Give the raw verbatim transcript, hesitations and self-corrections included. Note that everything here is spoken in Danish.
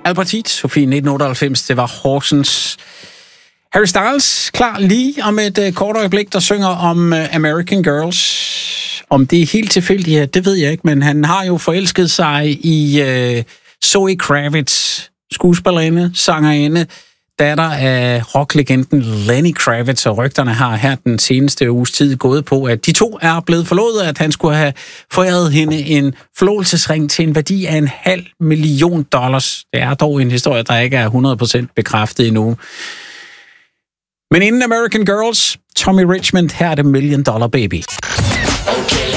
Albert Heat, Sofie nitten otteoghalvfems, det var Horsens. Harry Styles, klar lige om et uh, kort øjeblik, der synger om uh, American Girls. Om det er helt tilfældigt, ja, det ved jeg ikke, men han har jo forelsket sig i uh, Zoe Kravitz, skuespillerinde, sangerinde, datter af rocklegenden Lenny Kravitz, og rygterne har her den seneste uges tid gået på, at de to er blevet forlovet, at han skulle have foræret hende en forlovelsesring til en værdi af en halv million dollars. Det er dog en historie, der ikke er hundrede procent bekræftet endnu. Men inden American Girls, Tommy Richmond, her er det Million Dollar Baby. Okay.